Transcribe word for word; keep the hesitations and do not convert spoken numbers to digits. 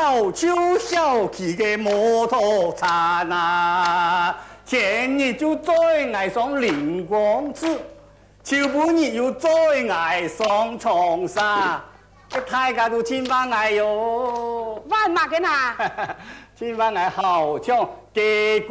小秋小气的摩托车啊，前日就最爱上林公子，秋半日又最爱上长沙，这大家都千万爱哟。 万嘛跟他。 千万爱好像结果。